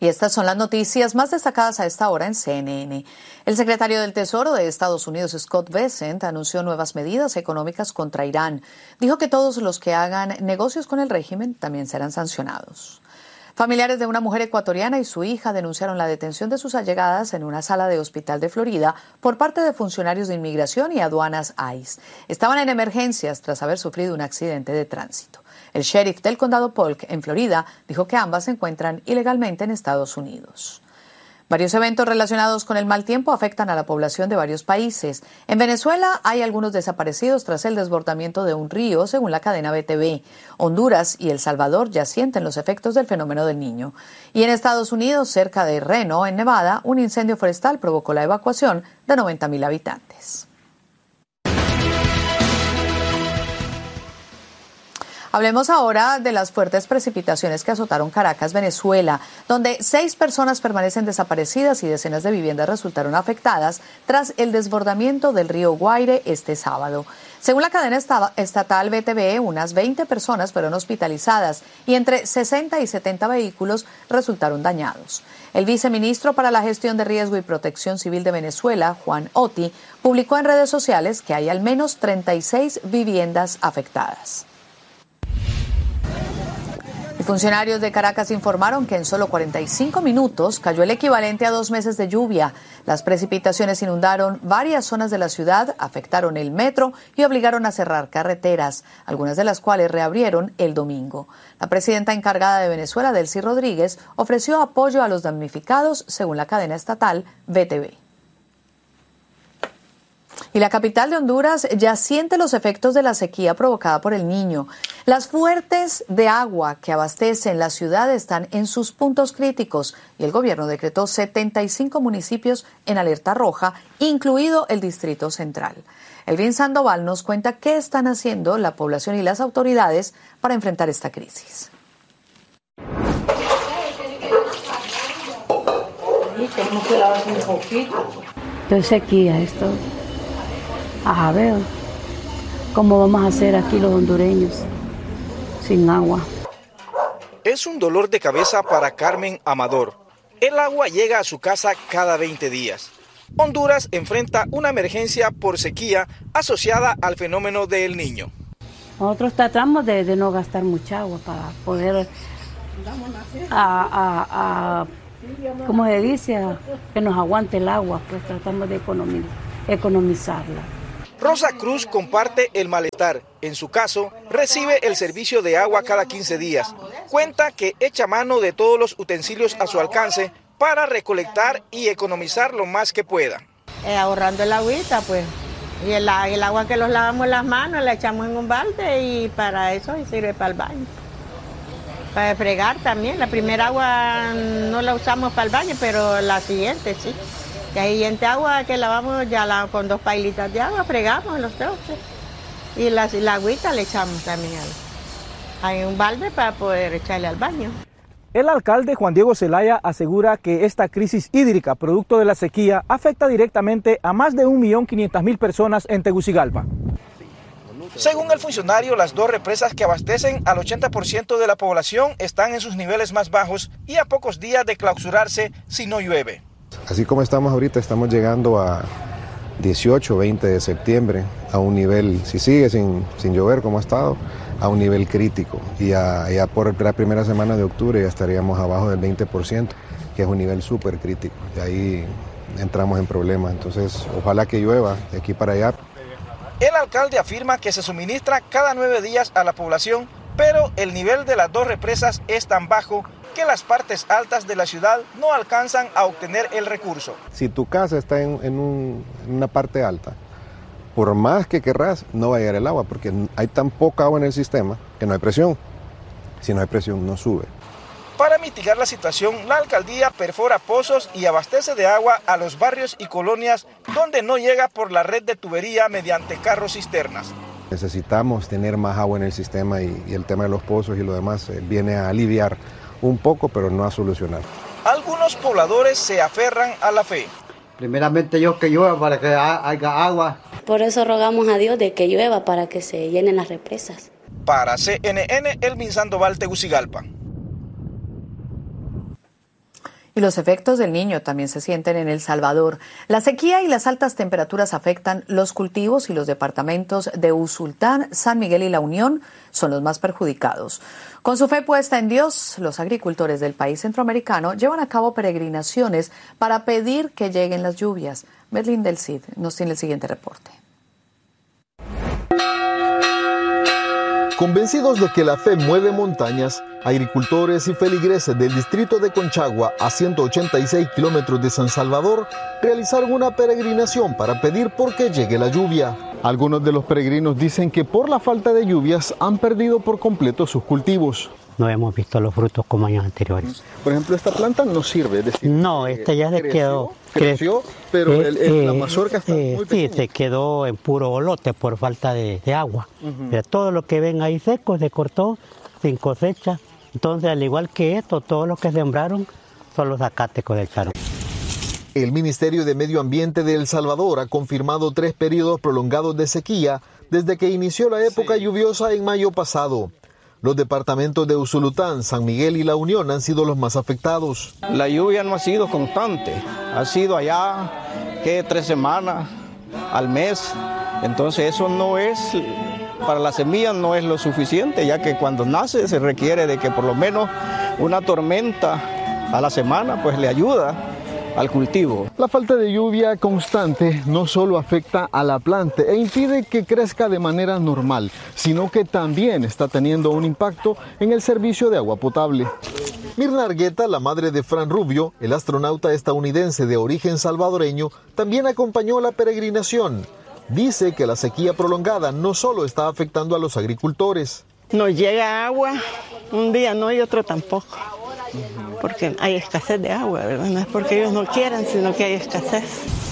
Y estas son las noticias más destacadas a esta hora en CNN. El secretario del Tesoro de Estados Unidos, Scott Bessent, anunció nuevas medidas económicas contra Irán. Dijo que todos los que hagan negocios con el régimen también serán sancionados. Familiares de una mujer ecuatoriana y su hija denunciaron la detención de sus allegadas en una sala de hospital de Florida por parte de funcionarios de inmigración y aduanas ICE. Estaban en emergencias tras haber sufrido un accidente de tránsito. El sheriff del condado Polk, en Florida, dijo que ambas se encuentran ilegalmente en Estados Unidos. Varios eventos relacionados con el mal tiempo afectan a la población de varios países. En Venezuela hay algunos desaparecidos tras el desbordamiento de un río, según la cadena BTV. Honduras y El Salvador ya sienten los efectos del fenómeno del Niño. Y en Estados Unidos, cerca de Reno, en Nevada, un incendio forestal provocó la evacuación de 90,000 habitantes. Hablemos ahora de las fuertes precipitaciones que azotaron Caracas, Venezuela, donde 6 personas permanecen desaparecidas y decenas de viviendas resultaron afectadas tras el desbordamiento del río Guaire este sábado. Según la cadena estatal BTV, unas 20 personas fueron hospitalizadas y entre 60 y 70 vehículos resultaron dañados. El viceministro para la Gestión de Riesgo y Protección Civil de Venezuela, Juan Oti, publicó en redes sociales que hay al menos 36 viviendas afectadas. Funcionarios de Caracas informaron que en solo 45 minutos cayó el equivalente a 2 meses de lluvia. Las precipitaciones inundaron varias zonas de la ciudad, afectaron el metro y obligaron a cerrar carreteras, algunas de las cuales reabrieron el domingo. La presidenta encargada de Venezuela, Delcy Rodríguez, ofreció apoyo a los damnificados, según la cadena estatal BTV. Y la capital de Honduras ya siente los efectos de la sequía provocada por el Niño. Las fuentes de agua que abastecen la ciudad están en sus puntos críticos y el gobierno decretó 75 municipios en alerta roja, incluido el Distrito Central. Elvin Sandoval nos cuenta qué están haciendo la población y las autoridades para enfrentar esta crisis. De sequía esto. A ver, ¿cómo vamos a hacer aquí los hondureños sin agua? Es un dolor de cabeza para Carmen Amador. El agua llega a su casa cada 20 días. Honduras enfrenta una emergencia por sequía asociada al fenómeno del Niño. Nosotros tratamos de no gastar mucha agua para poder, ¿cómo se dice? Que nos aguante el agua, pues tratamos de economizarla. Rosa Cruz comparte el malestar. En su caso, recibe el servicio de agua cada 15 días. Cuenta que echa mano de todos los utensilios a su alcance para recolectar y economizar lo más que pueda. Ahorrando el agüita, pues. Y el agua que los lavamos las manos la echamos en un balde y para eso sirve para el baño. Para fregar también. La primera agua no la usamos para el baño, pero la siguiente sí. La siguiente agua que lavamos ya con 2 pailitas de agua, fregamos los trozos. Y la agüita le echamos también hay un balde para poder echarle al baño. El alcalde Juan Diego Zelaya asegura que esta crisis hídrica, producto de la sequía, afecta directamente a más de 1.500.000 personas en Tegucigalpa. Según el funcionario, las 2 represas que abastecen al 80% de la población están en sus niveles más bajos y a pocos días de clausurarse si no llueve. Así como estamos ahorita, estamos llegando a 18, 20 de septiembre a un nivel, si sigue sin llover como ha estado, a un nivel crítico. Y ya por la primera semana de octubre ya estaríamos abajo del 20%, que es un nivel súper crítico. Y ahí entramos en problemas. Entonces, ojalá que llueva de aquí para allá. El alcalde afirma que se suministra cada 9 días a la población, pero el nivel de las 2 represas es tan bajo que las partes altas de la ciudad no alcanzan a obtener el recurso. Si tu casa está en una parte alta, por más que querrás, no va a llegar el agua, porque hay tan poca agua en el sistema que no hay presión. Si no hay presión, no sube. Para mitigar la situación, la alcaldía perfora pozos y abastece de agua a los barrios y colonias donde no llega por la red de tubería mediante carros cisternas. Necesitamos tener más agua en el sistema y el tema de los pozos y lo demás viene a aliviar un poco, pero no a solucionar. Algunos pobladores se aferran a la fe. Primeramente Dios que llueva para que haya agua. Por eso rogamos a Dios de que llueva para que se llenen las represas. Para CNN, Elvin Sandoval, Tegucigalpa. Y los efectos del Niño también se sienten en El Salvador. La sequía y las altas temperaturas afectan los cultivos y los departamentos de Usulután, San Miguel y La Unión son los más perjudicados. Con su fe puesta en Dios, los agricultores del país centroamericano llevan a cabo peregrinaciones para pedir que lleguen las lluvias. Merlin del Cid nos tiene el siguiente reporte. Convencidos de que la fe mueve montañas, agricultores y feligreses del distrito de Conchagua, a 186 kilómetros de San Salvador, realizaron una peregrinación para pedir por que llegue la lluvia. Algunos de los peregrinos dicen que por la falta de lluvias han perdido por completo sus cultivos. No hemos visto los frutos como años anteriores. Por ejemplo, esta planta no sirve, es decir, no, esta ya se creció, pero la mazorca está muy pequeña. Sí, se quedó en puro bolote por falta de agua. Pero todo lo que ven ahí seco se cortó sin cosecha. Entonces, al igual que esto, todo lo que sembraron son los zacates cosecharon. El Ministerio de Medio Ambiente de El Salvador ha confirmado 3 periodos prolongados de sequía desde que inició la época lluviosa en mayo pasado. Los departamentos de Usulután, San Miguel y La Unión han sido los más afectados. La lluvia no ha sido constante, ha sido allá 3 semanas al mes, entonces eso no es, para la semilla no es lo suficiente, ya que cuando nace se requiere de que por lo menos una tormenta a la semana pues le ayuda al cultivo. La falta de lluvia constante no solo afecta a la planta e impide que crezca de manera normal, sino que también está teniendo un impacto en el servicio de agua potable. Mirna Argueta, la madre de Fran Rubio, el astronauta estadounidense de origen salvadoreño, también acompañó la peregrinación. Dice que la sequía prolongada no solo está afectando a los agricultores. Nos llega agua un día, no, y otro tampoco. Porque hay escasez de agua, ¿verdad? No es porque ellos no quieran, sino que hay escasez.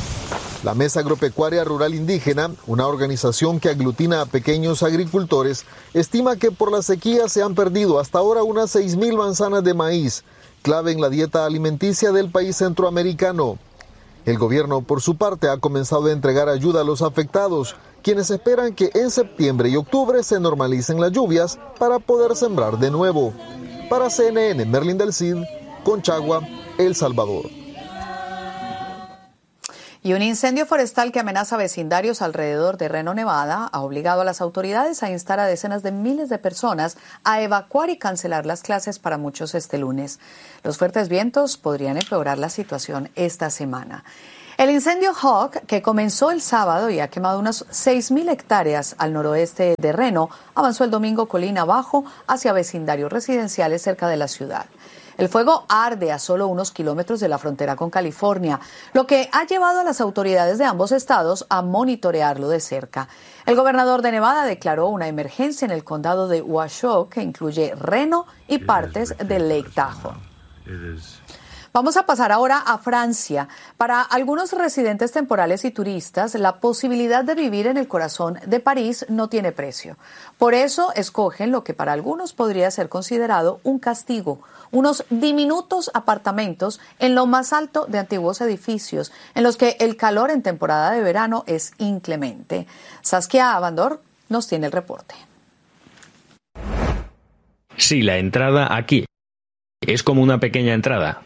La Mesa Agropecuaria Rural Indígena, una organización que aglutina a pequeños agricultores, estima que por la sequía se han perdido hasta ahora unas 6,000 manzanas de maíz, clave en la dieta alimenticia del país centroamericano. El gobierno, por su parte, ha comenzado a entregar ayuda a los afectados, quienes esperan que en septiembre y octubre se normalicen las lluvias para poder sembrar de nuevo. Para CNN, Merlin del Cid, Conchagua, El Salvador. Y un incendio forestal que amenaza vecindarios alrededor de Reno, Nevada, ha obligado a las autoridades a instar a decenas de miles de personas a evacuar y cancelar las clases para muchos este lunes. Los fuertes vientos podrían empeorar la situación esta semana. El incendio Hawk, que comenzó el sábado y ha quemado unas 6,000 hectáreas al noroeste de Reno, avanzó el domingo colina abajo hacia vecindarios residenciales cerca de la ciudad. El fuego arde a solo unos kilómetros de la frontera con California, lo que ha llevado a las autoridades de ambos estados a monitorearlo de cerca. El gobernador de Nevada declaró una emergencia en el condado de Washoe, que incluye Reno y partes de Lake Tahoe. Vamos a pasar ahora a Francia. Para algunos residentes temporales y turistas, la posibilidad de vivir en el corazón de París no tiene precio. Por eso escogen lo que para algunos podría ser considerado un castigo, unos diminutos apartamentos en lo más alto de antiguos edificios, en los que el calor en temporada de verano es inclemente. Saskia Abandor nos tiene el reporte. Sí, la entrada aquí es como una pequeña entrada.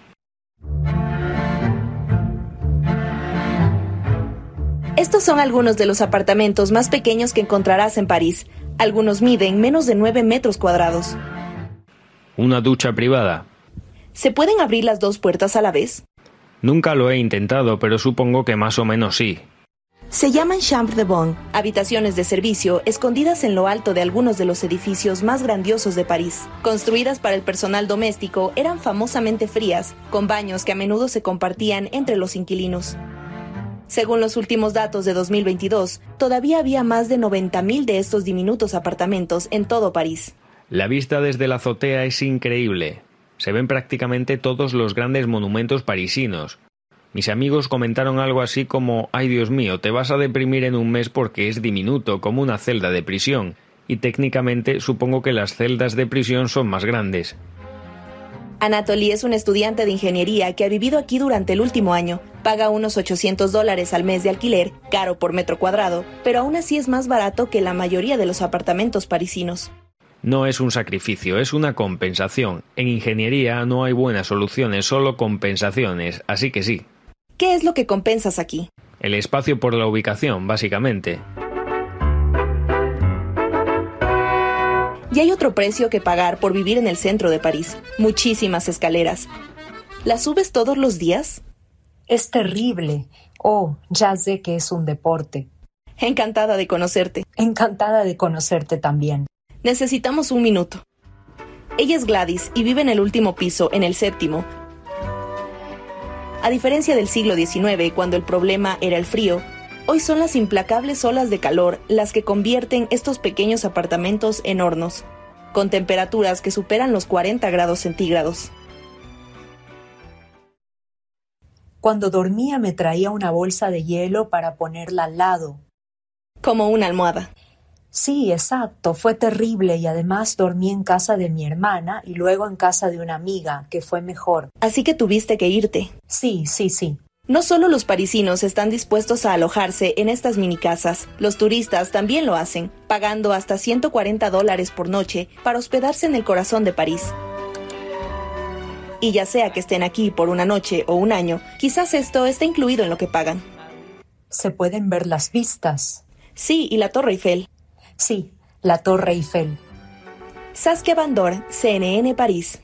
Estos son algunos de los apartamentos más pequeños que encontrarás en París. Algunos miden menos de 9 metros cuadrados. Una ducha privada. ¿Se pueden abrir las 2 puertas a la vez? Nunca lo he intentado, pero supongo que más o menos sí. Se llaman chambre de bonne, habitaciones de servicio escondidas en lo alto de algunos de los edificios más grandiosos de París. Construidas para el personal doméstico, eran famosamente frías, con baños que a menudo se compartían entre los inquilinos. Según los últimos datos de 2022, todavía había más de 90,000 de estos diminutos apartamentos en todo París. La vista desde la azotea es increíble. Se ven prácticamente todos los grandes monumentos parisinos. Mis amigos comentaron algo así como: «Ay, Dios mío, te vas a deprimir en un mes porque es diminuto, como una celda de prisión». Y técnicamente supongo que las celdas de prisión son más grandes. Anatoly es un estudiante de ingeniería que ha vivido aquí durante el último año. Paga unos $800 al mes de alquiler, caro por metro cuadrado, pero aún así es más barato que la mayoría de los apartamentos parisinos. No es un sacrificio, es una compensación. En ingeniería no hay buenas soluciones, solo compensaciones, así que sí. ¿Qué es lo que compensas aquí? El espacio por la ubicación, básicamente. Y hay otro precio que pagar por vivir en el centro de París. Muchísimas escaleras. ¿Las subes todos los días? Es terrible. Oh, ya sé que es un deporte. Encantada de conocerte. Encantada de conocerte también. Necesitamos un minuto. Ella es Gladys y vive en el último piso, en el 7º. A diferencia del siglo XIX, cuando el problema era el frío, hoy son las implacables olas de calor las que convierten estos pequeños apartamentos en hornos, con temperaturas que superan los 40 grados centígrados. Cuando dormía me traía una bolsa de hielo para ponerla al lado. Como una almohada. Sí, exacto, fue terrible y además dormí en casa de mi hermana y luego en casa de una amiga, que fue mejor. Así que tuviste que irte. Sí. No solo los parisinos están dispuestos a alojarse en estas mini casas, los turistas también lo hacen, pagando hasta $140 por noche para hospedarse en el corazón de París. Y ya sea que estén aquí por una noche o un año, quizás esto esté incluido en lo que pagan. ¿Se pueden ver las vistas? Sí, y la Torre Eiffel. Sí, la Torre Eiffel. Saskia Van Doorn, CNN París.